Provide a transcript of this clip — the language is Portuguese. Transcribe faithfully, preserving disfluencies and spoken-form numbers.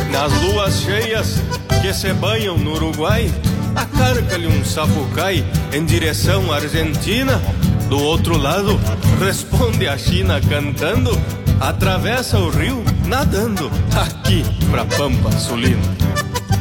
Nas luas cheias que se banham no Uruguai, acarca-lhe um sapucai em direção à Argentina. Do outro lado, responde a China cantando, atravessa o rio nadando, aqui pra Pampa Sulina.